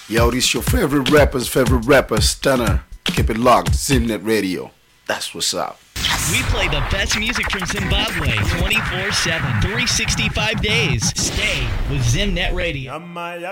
Yo, this your favorite rapper, Stunner. Keep it locked, Zimnet Radio. That's what's up. We play the best music from Zimbabwe 24/7, 365 days. Stay with Zimnet Radio.